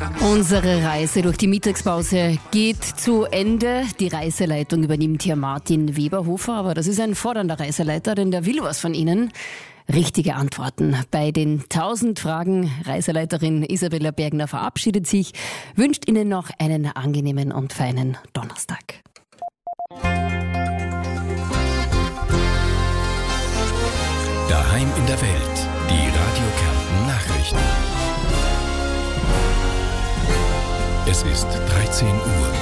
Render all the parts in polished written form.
Unsere Reise durch die Mittagspause geht zu Ende. Die Reiseleitung übernimmt hier Martin Weberhofer, aber das ist ein fordernder Reiseleiter, denn der will was von Ihnen. Richtige Antworten. Bei den 1000 Fragen Reiseleiterin Isabella Bergner verabschiedet sich, wünscht Ihnen noch einen angenehmen und feinen Donnerstag. Daheim in der Welt, die Radio Kärnten Nachrichten. Es ist 13 Uhr.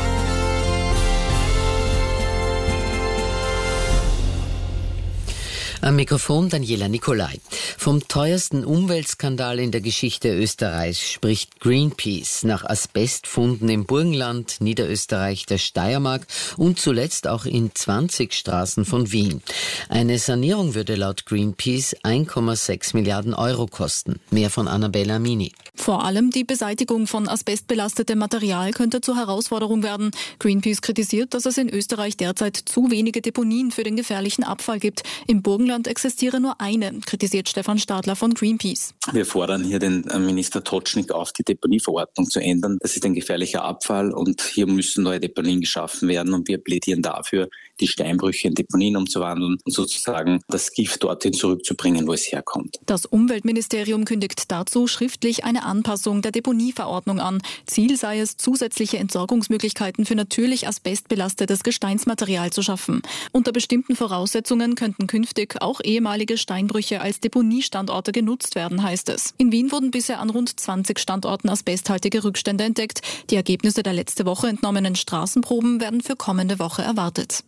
Am Mikrofon Daniela Nicolai. Vom teuersten Umweltskandal in der Geschichte Österreichs spricht Greenpeace nach Asbestfunden im Burgenland, Niederösterreich, der Steiermark und zuletzt auch in 20 Straßen von Wien. Eine Sanierung würde laut Greenpeace 1,6 Milliarden Euro kosten. Mehr von Annabella Mini. Vor allem die Beseitigung von asbestbelastetem Material könnte zur Herausforderung werden. Greenpeace kritisiert, dass es in Österreich derzeit zu wenige Deponien für den gefährlichen Abfall gibt. Im Burgenland existiere nur eine, kritisiert Stefan Stadler von Greenpeace. Wir fordern hier den Minister Totschnig auf, die Deponieverordnung zu ändern. Das ist ein gefährlicher Abfall und hier müssen neue Deponien geschaffen werden und wir plädieren dafür, die Steinbrüche in Deponien umzuwandeln und sozusagen das Gift dorthin zurückzubringen, wo es herkommt. Das Umweltministerium kündigt dazu schriftlich eine Anpassung der Deponieverordnung an. Ziel sei es, zusätzliche Entsorgungsmöglichkeiten für natürlich asbestbelastetes Gesteinsmaterial zu schaffen. Unter bestimmten Voraussetzungen könnten künftig auch ehemalige Steinbrüche als Deponiestandorte genutzt werden, heißt es. In Wien wurden bisher an rund 20 Standorten asbesthaltige Rückstände entdeckt. Die Ergebnisse der letzte Woche entnommenen Straßenproben werden für kommende Woche erwartet.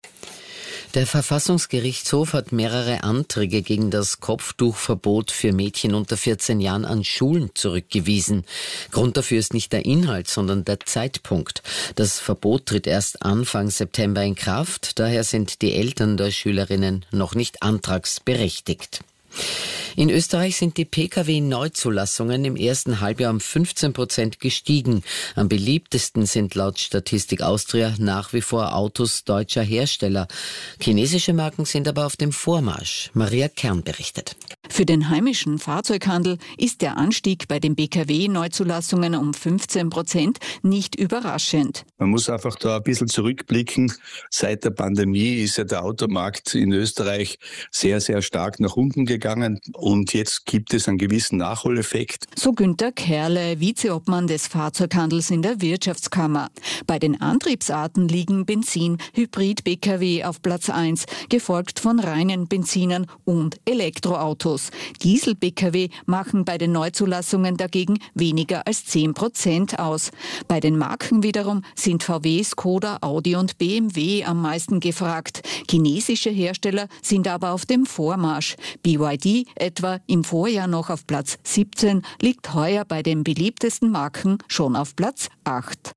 Der Verfassungsgerichtshof hat mehrere Anträge gegen das Kopftuchverbot für Mädchen unter 14 Jahren an Schulen zurückgewiesen. Grund dafür ist nicht der Inhalt, sondern der Zeitpunkt. Das Verbot tritt erst Anfang September in Kraft, daher sind die Eltern der Schülerinnen noch nicht antragsberechtigt. In Österreich sind die Pkw-Neuzulassungen im ersten Halbjahr um 15% gestiegen. Am beliebtesten sind laut Statistik Austria nach wie vor Autos deutscher Hersteller. Chinesische Marken sind aber auf dem Vormarsch. Maria Kern berichtet. Für den heimischen Fahrzeughandel ist der Anstieg bei den Pkw-Neuzulassungen um 15% nicht überraschend. Man muss einfach da ein bisschen zurückblicken. Seit der Pandemie ist ja der Automarkt in Österreich sehr, sehr stark nach unten gegangen. Und jetzt gibt es einen gewissen Nachholeffekt. So Günter Kerle, Vizeobmann des Fahrzeughandels in der Wirtschaftskammer. Bei den Antriebsarten liegen Benzin, Hybrid-Pkw auf Platz 1, gefolgt von reinen Benzinern und Elektroautos. Diesel-Pkw machen bei den Neuzulassungen dagegen weniger als 10% aus. Bei den Marken wiederum sind VW, Skoda, Audi und BMW am meisten gefragt. Chinesische Hersteller sind aber auf dem Vormarsch. BYD, etwa im Vorjahr noch auf Platz 17, liegt heuer bei den beliebtesten Marken schon auf Platz 8.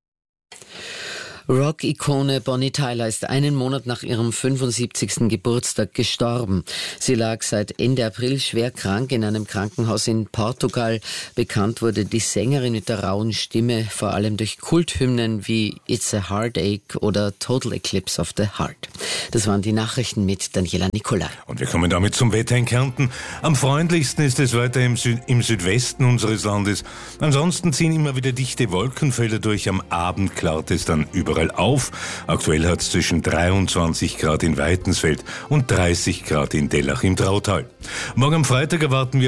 Rock-Ikone Bonnie Tyler ist einen Monat nach ihrem 75. Geburtstag gestorben. Sie lag seit Ende April schwer krank in einem Krankenhaus in Portugal. Bekannt wurde die Sängerin mit der rauen Stimme vor allem durch Kulthymnen wie It's a Heartache oder Total Eclipse of the Heart. Das waren die Nachrichten mit Daniela Nicolai. Und wir kommen damit zum Wetter in Kärnten. Am freundlichsten ist es weiter im Südwesten unseres Landes. Ansonsten ziehen immer wieder dichte Wolkenfelder durch. Am Abend klart es dann überall auf. Aktuell hat es zwischen 23 Grad in Weitensfeld und 30 Grad in Dellach im Trautal. Morgen am Freitag erwarten wir